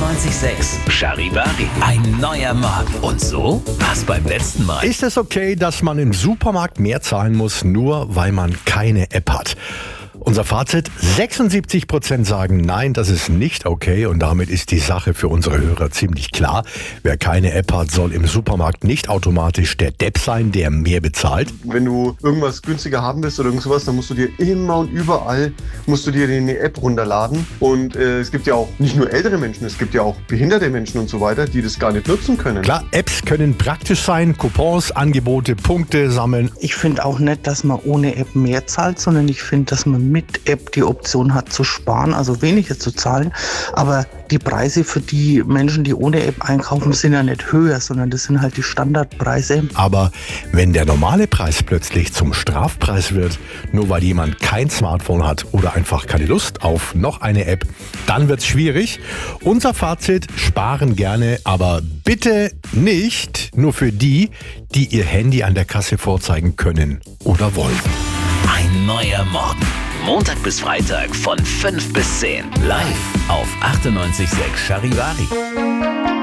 98.6 Charivari. Ein neuer Morgen. Und so war's beim letzten Mal. Ist es okay, dass man im Supermarkt mehr zahlen muss, nur weil man keine App hat? Unser Fazit: 76% sagen nein, das ist nicht okay, und damit ist die Sache für unsere Hörer ziemlich klar. Wer keine App hat, soll im Supermarkt nicht automatisch der Depp sein, der mehr bezahlt. Wenn du irgendwas günstiger haben willst oder irgendwas, dann musst du dir immer und überall eine App runterladen. Und es gibt ja auch nicht nur ältere Menschen, es gibt ja auch behinderte Menschen und so weiter, die das gar nicht nutzen können. Klar, Apps können praktisch sein, Coupons, Angebote, Punkte sammeln. Ich finde auch nicht, dass man ohne App mehr zahlt, sondern ich finde, dass man mit App die Option hat zu sparen, also weniger zu zahlen. Aber die Preise für die Menschen, die ohne App einkaufen, sind ja nicht höher, sondern das sind halt die Standardpreise. Aber wenn der normale Preis plötzlich zum Strafpreis wird, nur weil jemand kein Smartphone hat oder einfach keine Lust auf noch eine App, dann wird's schwierig. Unser Fazit: sparen gerne, aber bitte nicht nur für die, die ihr Handy an der Kasse vorzeigen können oder wollen. Ein neuer Morgen. Montag bis Freitag von 5 bis 10. Live auf 98.6 Charivari.